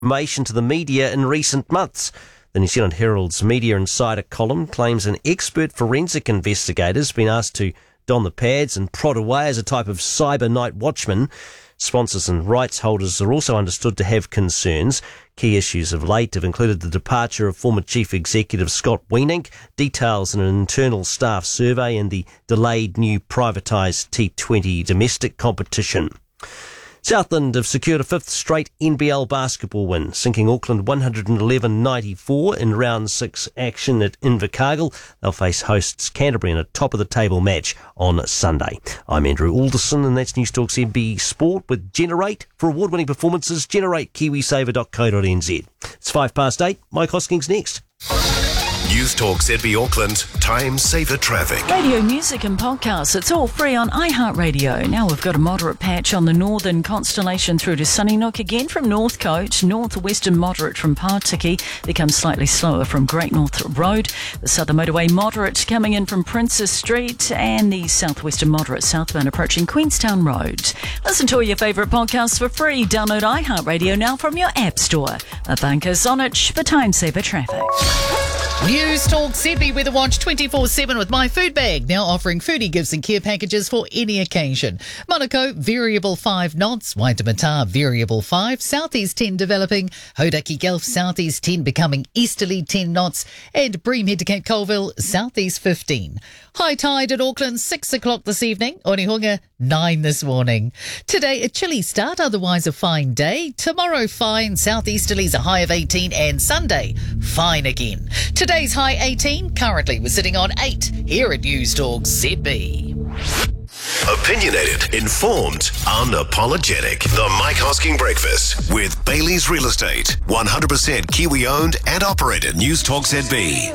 information to the media in recent months. The New Zealand Herald's Media Insider column claims an expert forensic investigator has been asked to don the pads and prod away as a type of cyber night watchman. Sponsors and rights holders are also understood to have concerns. Key issues of late have included the departure of former Chief Executive Scott Weenink, details in an internal staff survey, and the delayed new privatised T20 domestic competition. Southland have secured a fifth straight NBL basketball win, sinking Auckland 111-94 in round 6 action at Invercargill. They'll face hosts Canterbury in a top-of-the-table match on Sunday. I'm Andrew Alderson, and that's News Talk's NB Sport with Generate. For award-winning performances, generate kiwisaver.co.nz. It's 8:05. Mike Hosking's next. News Talk ZB Auckland, time saver traffic. Radio music and podcasts, it's all free on iHeartRadio. Now we've got a moderate patch on the northern Constellation through to Sunnynook, again from Northcote, northwestern moderate from Partiki, becomes slightly slower from Great North Road, the southern motorway moderate coming in from Princess Street, and the southwestern moderate southbound approaching Queenstown Road. Listen to all your favourite podcasts for free. Download iHeartRadio now from your app store. A bunker Zonich for time saver traffic. News Talk ZB Weather Watch 24/7 with My Food Bag, now offering foodie gifts and care packages for any occasion. Monaco, variable 5 knots. Waitemata, variable 5. Southeast 10 developing. Hodaki Gulf, southeast 10 becoming easterly 10 knots. And Bream head to Cape Colville, southeast 15. High tide at Auckland, 6 o'clock this evening. Onehunga, 9 this morning. Today, a chilly start, otherwise a fine day. Tomorrow, fine. Southeasterlies, a high of 18. And Sunday, fine again. Today's high 18. Currently, we're sitting on 8 here at News Talk ZB. Opinionated, informed, unapologetic. The Mike Hosking Breakfast with Bailey's Real Estate. 100% Kiwi owned and operated. News Talk ZB.